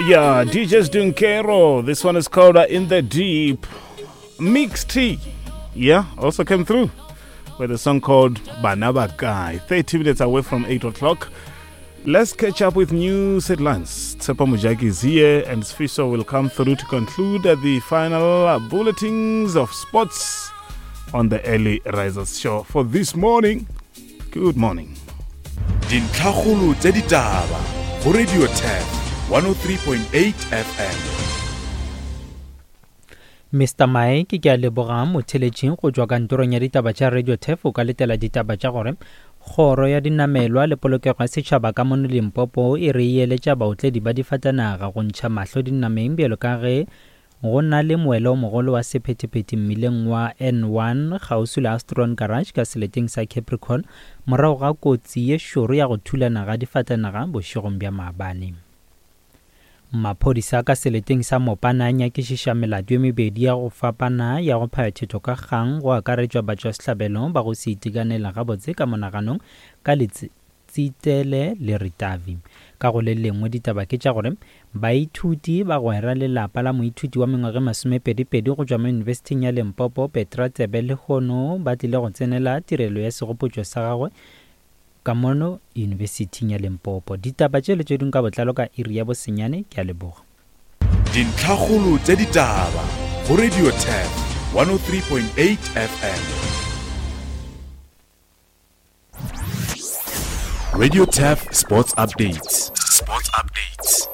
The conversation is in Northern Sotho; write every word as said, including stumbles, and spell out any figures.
Yeah, D J's doing Kero. This one is called uh, In the Deep. Mix T. Yeah, also came through with a song called Banaba Guy. thirty minutes away from eight o'clock. Let's catch up with news headlines. Tsepa Mujaki is here and Sfiso will come through to conclude the final uh, bulletins of sports on the Early Risers show for this morning. Good morning. Dintlhagolo tse ditaba go Radio Tap one oh three point eight F M. Mister Mike ke a leboga motheletšeng go tswa kantorong ya ditaba tša Radio Tef o ka letela ditaba tša gore kgoro ya dinamelwa le polokego ya setšhaba ka mono Limpopo e re eletša baotledi ba difatanaga go ntšha mahlo dinameng bjalo ka ge go na le moelo mogolo wa sephetephete mmileng wa N one kgauswi le Astron Garage ka seleteng sa Capricorn morago ga kotsi ye šoro ya go thulana ga difatanaga bošegong bja Maabane. Maphodisa ka seleteng sa Mopana a nyakišiša melato e mebedi ya go fapana ya go phaya thetho ka kgang go akaretšwa batšwa sehlabelo ba go se itekanela gabotse ka monaganong ka Letsitele le Ritavi. Ka go le lengwe ditaba ke tša gore baithuti ba gwera lelapa la moithuti wa mengwaga masomepedipedi go tšwa mo yunibesithing ya Limpopo Petra Tsebe le Kgono ba tlile go tsenela tirelo ya segopotšo sa gagwe ka mono yunibesithing ya Limpopo. Ditaba tše le tše dingwe ka botlalo ka iri ya bosenyane ke a leboga. Dintlhagolo tse ditaba go Radio Tap one oh three point eight F M. Radio Tap Sports Updates. Sports Updates.